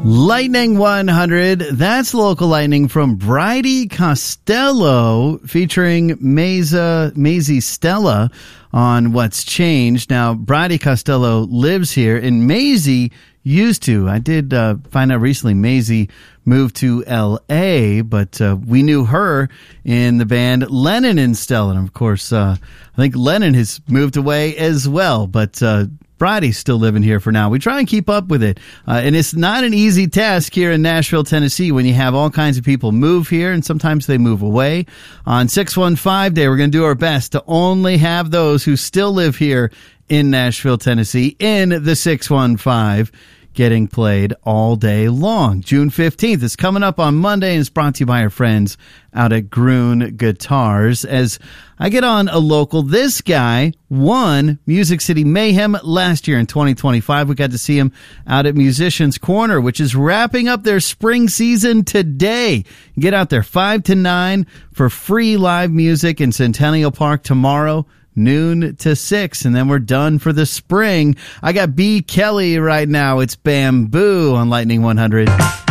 Lightning 100, that's local lightning from Bridie Costello featuring Maisie Stella on What's Changed. Now, Bridie Costello lives here, and Maisie used to. I did find out recently Maisie moved to L.A., but we knew her in the band Lennon and Stella. And, of course, I think Lennon has moved away as well, but Bridie's still living here for now. We try and keep up with it. And it's not an easy task here in Nashville, Tennessee, when you have all kinds of people move here, and sometimes they move away. On 615 Day, we're going to do our best to only have those who still live here in Nashville, Tennessee, in the 615 getting played all day long. June 15th is coming up on Monday, and it's brought to you by our friends out at Groon Guitars. As I get on a local, this guy won Music City Mayhem last year in 2025. We got to see him out at Musicians Corner, which is wrapping up their spring season today. Get out there 5 to 9 for free live music in Centennial Park tomorrow, noon to 6, and then we're done for the spring. I got B. Kelly right now. It's Bamboo on Lightning 100.